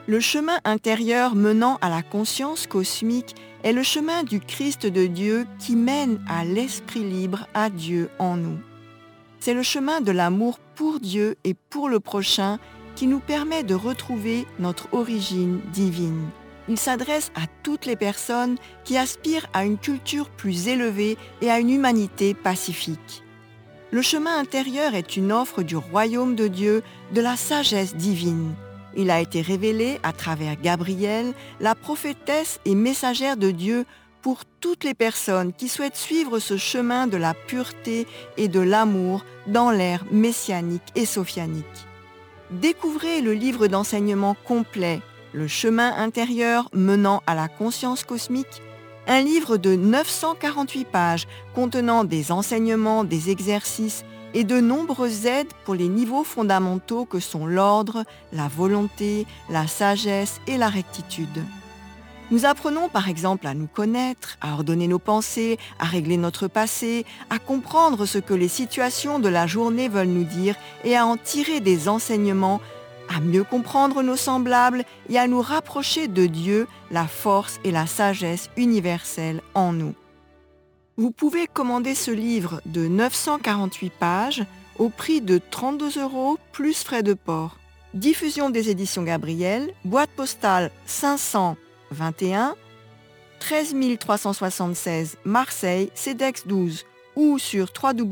Le chemin intérieur menant à la conscience cosmique est le chemin du Christ de Dieu qui mène à l'esprit libre, à Dieu en nous. C'est le chemin de l'amour pour Dieu et pour le prochain qui nous permet de retrouver notre origine divine. Il s'adresse à toutes les personnes qui aspirent à une culture plus élevée et à une humanité pacifique. Le chemin intérieur est une offre du royaume de Dieu, de la sagesse divine. Il a été révélé à travers Gabrielle, la prophétesse et messagère de Dieu, pour toutes les personnes qui souhaitent suivre ce chemin de la pureté et de l'amour dans l'ère messianique et sophianique. Découvrez le livre d'enseignement complet, Le chemin intérieur menant à la conscience cosmique, un livre de 948 pages contenant des enseignements, des exercices et de nombreuses aides pour les niveaux fondamentaux que sont l'ordre, la volonté, la sagesse et la rectitude. Nous apprenons par exemple à nous connaître, à ordonner nos pensées, à régler notre passé, à comprendre ce que les situations de la journée veulent nous dire et à en tirer des enseignements, à mieux comprendre nos semblables et à nous rapprocher de Dieu, la force et la sagesse universelle en nous. Vous pouvez commander ce livre de 948 pages au prix de 32 € plus frais de port. Diffusion des éditions Gabrielle, boîte postale 521, 13 376 Marseille, CEDEX 12 ou sur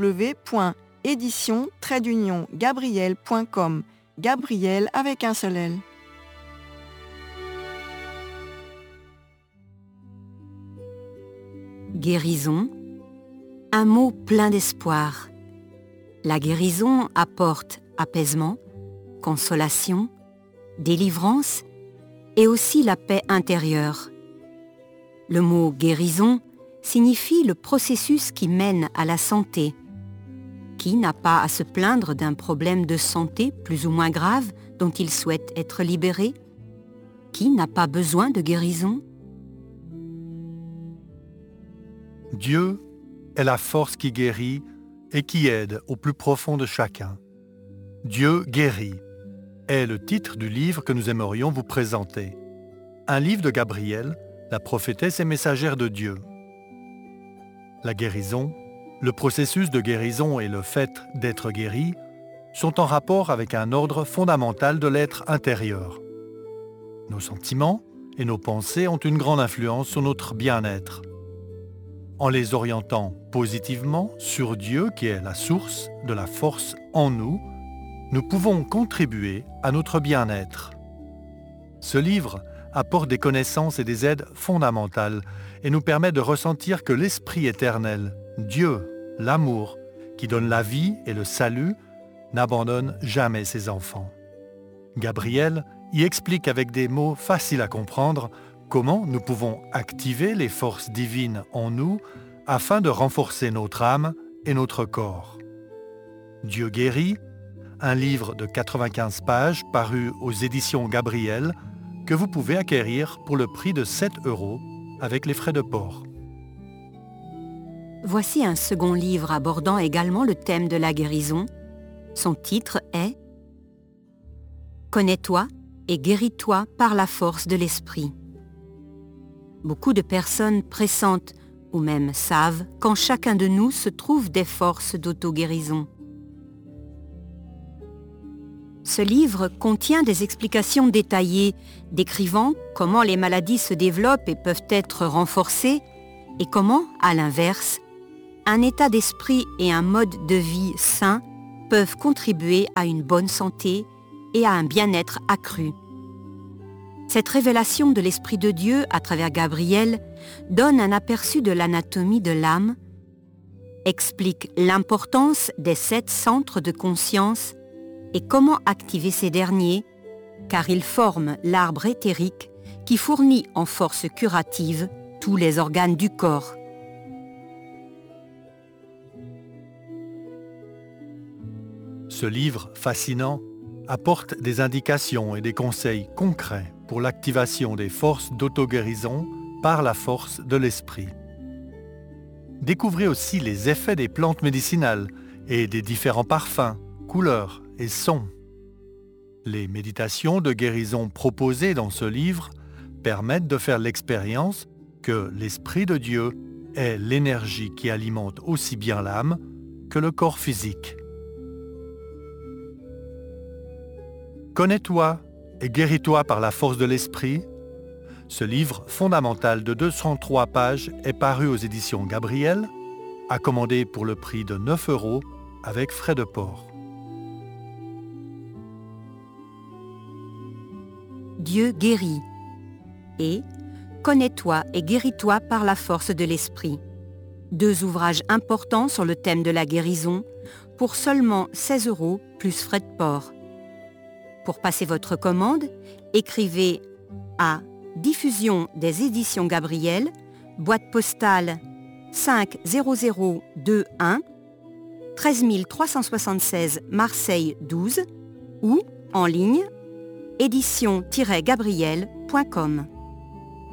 www.édition-gabrielle.com. Gabrielle avec un seul L. Guérison, un mot plein d'espoir. La guérison apporte apaisement, consolation, délivrance et aussi la paix intérieure. Le mot guérison signifie le processus qui mène à la santé. Qui n'a pas à se plaindre d'un problème de santé plus ou moins grave dont il souhaite être libéré? Qui n'a pas besoin de guérison? Dieu est la force qui guérit et qui aide au plus profond de chacun. Dieu guérit est le titre du livre que nous aimerions vous présenter. Un livre de Gabrielle, la prophétesse et messagère de Dieu. La guérison, le processus de guérison et le fait d'être guéri sont en rapport avec un ordre fondamental de l'être intérieur. Nos sentiments et nos pensées ont une grande influence sur notre bien-être. En les orientant positivement sur Dieu qui est la source de la force en nous, nous pouvons contribuer à notre bien-être. Ce livre apporte des connaissances et des aides fondamentales et nous permet de ressentir que l'Esprit éternel, Dieu, l'amour, qui donne la vie et le salut, n'abandonne jamais ses enfants. Gabrielle y explique avec des mots faciles à comprendre comment nous pouvons activer les forces divines en nous afin de renforcer notre âme et notre corps. Dieu guérit, un livre de 95 pages paru aux éditions Gabrielle que vous pouvez acquérir pour le prix de 7 € avec les frais de port. Voici un second livre abordant également le thème de la guérison. Son titre est « Connais-toi et guéris-toi par la force de l'esprit ». Beaucoup de personnes pressentent ou même savent qu'en chacun de nous se trouvent des forces d'auto-guérison. Ce livre contient des explications détaillées décrivant comment les maladies se développent et peuvent être renforcées et comment, à l'inverse, un état d'esprit et un mode de vie sain peuvent contribuer à une bonne santé et à un bien-être accru. Cette révélation de l'Esprit de Dieu à travers Gabrielle donne un aperçu de l'anatomie de l'âme, explique l'importance des 7 centres de conscience et comment activer ces derniers, car ils forment l'arbre éthérique qui fournit en force curative tous les organes du corps. Ce livre fascinant apporte des indications et des conseils concrets pour l'activation des forces d'auto-guérison par la force de l'esprit. Découvrez aussi les effets des plantes médicinales et des différents parfums, couleurs et sons. Les méditations de guérison proposées dans ce livre permettent de faire l'expérience que l'Esprit de Dieu est l'énergie qui alimente aussi bien l'âme que le corps physique. Connais-toi et guéris-toi par la force de l'Esprit. Ce livre fondamental de 203 pages est paru aux éditions Gabriel, à commander pour le prix de 9 € avec frais de port. Dieu guérit et Connais-toi et guéris-toi par la force de l'Esprit. 2 ouvrages importants sur le thème de la guérison pour seulement 16 € plus frais de port. Pour passer votre commande, écrivez à Diffusion des éditions Gabriel, boîte postale 50021, 13 376 Marseille 12 ou en ligne édition-gabriel.com.